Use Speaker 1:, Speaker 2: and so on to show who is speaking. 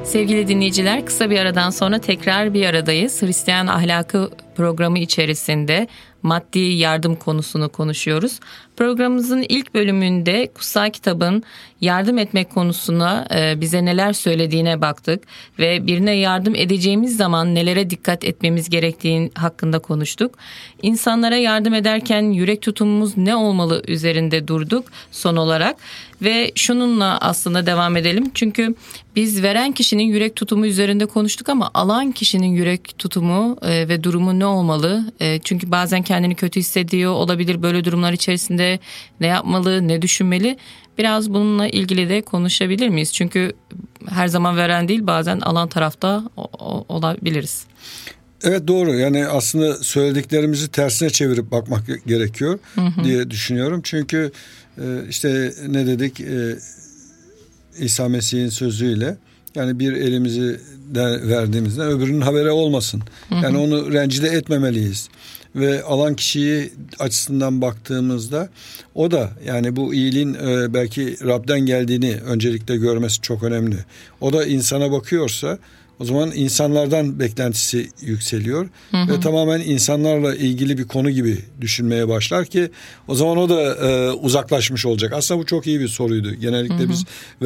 Speaker 1: Sevgili dinleyiciler, kısa bir aradan sonra tekrar bir aradayız. Hristiyan Ahlakı programı içerisinde maddi yardım konusunu konuşuyoruz. Programımızın ilk bölümünde kutsal kitabın yardım etmek konusuna bize neler söylediğine baktık ve birine yardım edeceğimiz zaman nelere dikkat etmemiz gerektiği hakkında konuştuk. İnsanlara yardım ederken yürek tutumumuz ne olmalı üzerinde durduk son olarak ve şununla aslında devam edelim. Çünkü biz veren kişinin yürek tutumu üzerinde konuştuk ama alan kişinin yürek tutumu ve durumu ne olmalı? Çünkü bazen kendini kötü hissediyor olabilir, böyle durumlar içerisinde ne yapmalı, ne düşünmeli? Biraz bununla ilgili de konuşabilir miyiz? Çünkü her zaman veren değil, bazen alan tarafta olabiliriz.
Speaker 2: Evet, doğru. Yani aslında söylediklerimizi tersine çevirip bakmak gerekiyor diye düşünüyorum. Çünkü işte ne dedik, İsa Mesih'in sözüyle, yani bir elimizi verdiğimizde öbürünün haberi olmasın. Yani onu rencide etmemeliyiz. Ve alan kişiyi açısından baktığımızda o da, yani bu iyiliğin belki Rab'den geldiğini öncelikle görmesi çok önemli. O da insana bakıyorsa o zaman insanlardan beklentisi yükseliyor ve tamamen insanlarla ilgili bir konu gibi düşünmeye başlar ki o zaman o da uzaklaşmış olacak. Aslında bu çok iyi bir soruydu. Genellikle biz